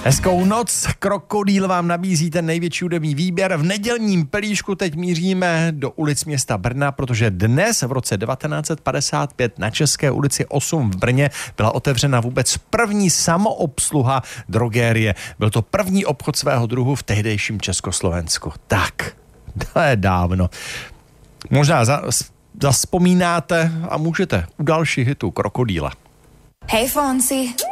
Hezkou noc, Krokodýl vám nabízí ten největší hudební výběr. V nedělním pelíšku teď míříme do ulic města Brna, protože dnes v roce 1955 na České ulici 8 v Brně byla otevřena vůbec první samoobsluha drogérie. Byl to první obchod svého druhu v tehdejším Československu. Tak, to je dávno. Možná zaspomínáte a můžete u dalších hitů Krokodýla. Hey Fonsi,